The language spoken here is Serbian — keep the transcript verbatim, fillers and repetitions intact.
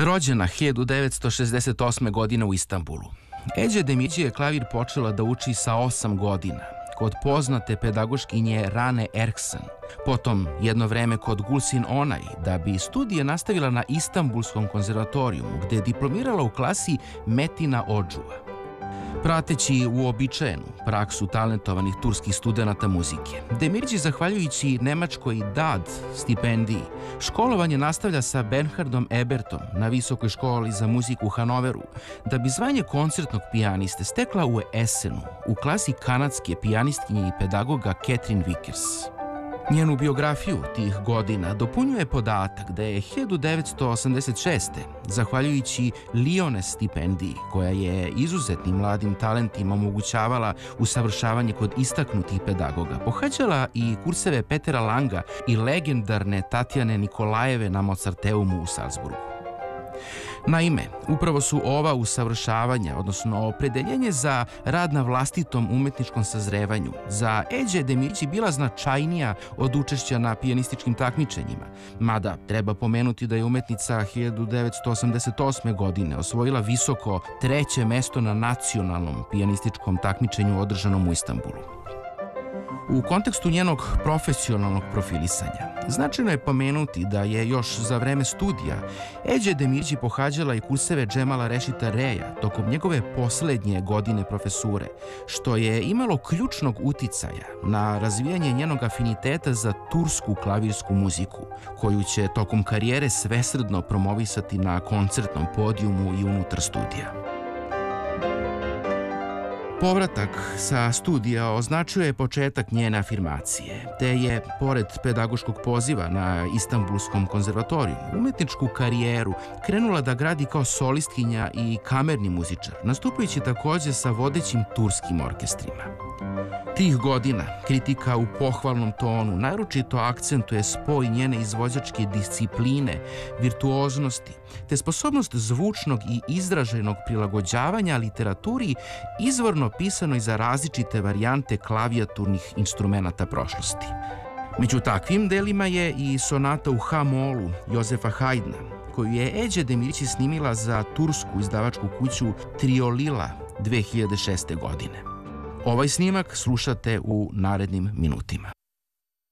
Rođena hiljadu devetsto šezdeset osme. godine u Istanbulu. Eđe Demirci je klavir počela da uči sa osam godina, kod poznate pedagoškinje Rane Erksan, potom jedno vreme kod Gulsin Onay, da bi studije nastavila na Istanbulskom konzervatorijumu, gde je diplomirala u klasi Metina Odžua. Prateći uobičajenu praksu talentovanih turskih studenata muzike, Demirci, zahvaljujući nemačkoj D A D stipendiji, školovanje nastavlja sa Bernhardom Ebertom na Visokoj školi za muziku u Hanoveru, da bi zvanje koncertnog pijaniste stekla u Essenu, u klasi kanadske pijanistkinje i pedagoga Catherine Vickers. Njenu biografiju tih godina dopunjuje podatak da je hiljadu devetsto osamdeset šeste. zahvaljujući Liones stipendiji, koja je izuzetnim mladim talentima omogućavala usavršavanje kod istaknutih pedagoga, pohađala i kurseve Petera Langa i legendarne Tatjane Nikolajeve na Mozarteumu u Salzburgu. Naime, upravo su ova usavršavanja, odnosno opredeljenje za rad na vlastitom umetničkom sazrevanju, za Eđe Demirci bila značajnija od učešća na pijanističkim takmičenjima, mada treba pomenuti da je umetnica hiljadu devetsto osamdeset osme. godine osvojila visoko treće mesto na nacionalnom pijanističkom takmičenju održanom u Istanbulu. U kontekstu njenog profesionalnog profilisanja, značajno je pomenuti da je još za vreme studija Eđe Demirci pohađala i kurseve Džemala Rešita Reja tokom njegove poslednje godine profesure, što je imalo ključnog uticaja na razvijanje njenog afiniteta za tursku klavirsku muziku, koju će tokom karijere svesrdno promovisati na koncertnom podijumu i unutar studija. Povratak sa studija označuje početak njene afirmacije, te je, pored pedagoškog poziva na Istanbulskom konzervatorijumu, umetničku karijeru krenula da gradi kao solistkinja i kamerni muzičar, nastupajući takođe sa vodećim turskim orkestrima. Tih godina kritika u pohvalnom tonu naročito akcentuje spoj njene izvođačke discipline, virtuoznosti, te sposobnost zvučnog i izraženog prilagođavanja literaturi izvorno pisanoj za različite varijante klavijaturnih instrumenata prošlosti. Među takvim delima je i sonata u ha-molu Jozefa Haydna, koju je Eđe Demirci snimila za tursku izdavačku kuću Triolila dve hiljade šeste. godine. Ovaj snimak slušate u narednim minutima.